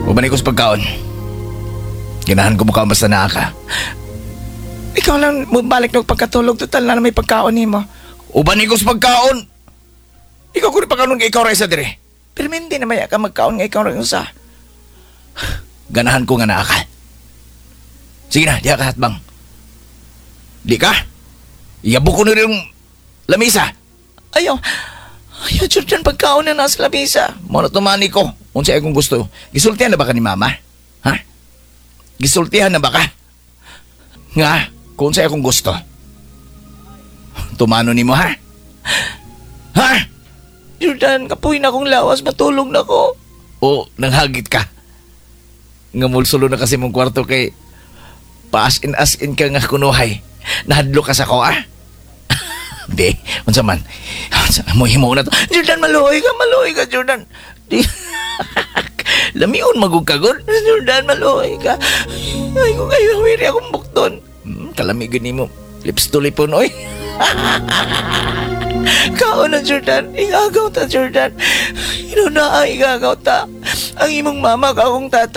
Uban ko sa pagkaon. Ganahan ko mukha basta naa ka. Ikaw lang mo balik ng pagkatulog. Total na may pagkaon ni mo. Uban ko sa pagkaon. Ikaw ko rin pagkaon nga ikaw rin sa dire. Pero hindi na maya ka magkaon nga ikaw rin usa. Ganahan ko nga naa ka. Sige na, diya ka hatbang. Di ka? Iyabok ko na rin yung lamisa. Ayaw. Ayaw, Jordan, pagkaon na nasa labisa. Muna tumani ko. Unsay akong gusto. Gisultihan na ba ka ni mama? Ha? Gisultihan na ba ka? Nga, kung unsay akong gusto. Tumano ni mo, ha? Ha? Jordan, kapuhin akong lawas. Matulog na ko. O, nanghagit ka. Nga mulsulo na kasi mong kwarto kay pa-as in ka nga kunuhay. Nahadlo ka sa ko, ah? Di, unsa man. Mo himo na to. Jordan, maluoy ka, Jordan. Di, lamiun magugkagod. Jordan, maluoy ka. Ay, kung kayo, wiri akong bukton. Kalamigin ni mo. Lips to lipon, oy. Kaon na, Jordan. Igagaw ta, Jordan. Inuna, igagaw ta. Ang imong mama ka akong tata.